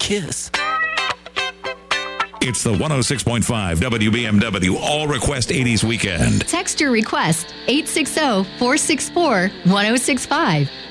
kiss. It's the 106.5 WBMW All Request 80s Weekend. Text your request 860-464-1065.